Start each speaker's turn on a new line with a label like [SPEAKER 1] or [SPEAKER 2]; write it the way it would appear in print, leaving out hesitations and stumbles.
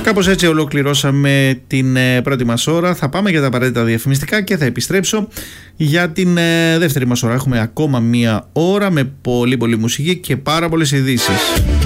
[SPEAKER 1] Κάπως έτσι ολοκληρώσαμε την πρώτη μας ώρα. Θα πάμε για τα απαραίτητα διαφημιστικά και θα επιστρέψω για την δεύτερη μας ώρα. Έχουμε ακόμα μία ώρα με πολύ μουσική και πάρα πολλές ειδήσεις.